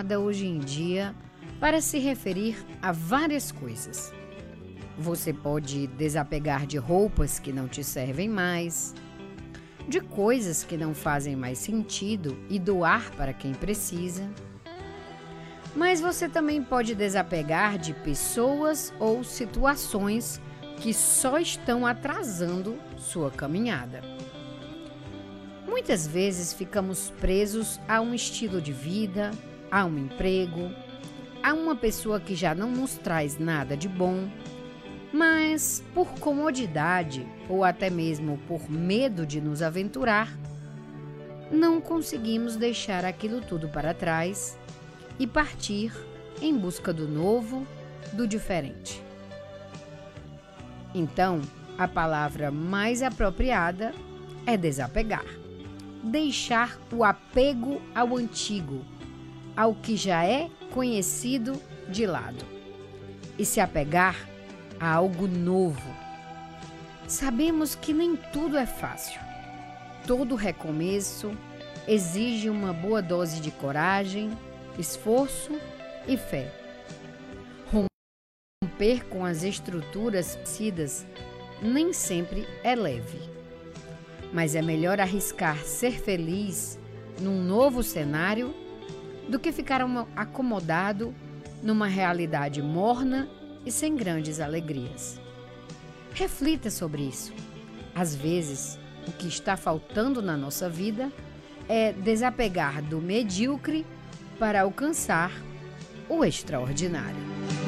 usada hoje em dia para se referir a várias coisas. Você pode desapegar de roupas que não te servem mais, de coisas que não fazem mais sentido e doar para quem precisa. Mas você também pode desapegar de pessoas ou situações que só estão atrasando sua caminhada. Muitas vezes ficamos presos a um estilo de vida, a um emprego, a uma pessoa que já não nos traz nada de bom, mas por comodidade ou até mesmo por medo de nos aventurar, não conseguimos deixar aquilo tudo para trás e partir em busca do novo, do diferente. Então, a palavra mais apropriada é desapegar. Deixar o apego ao antigo, ao que já é conhecido, de lado, e se apegar a algo novo. Sabemos que nem tudo é fácil. Todo recomeço exige uma boa dose de coragem, esforço e fé. Romper com as estruturas vencidas nem sempre é leve, mas é melhor arriscar ser feliz num novo cenário do que ficar acomodado numa realidade morna e sem grandes alegrias. Reflita sobre isso. Às vezes, o que está faltando na nossa vida é desapegar do medíocre para alcançar o extraordinário.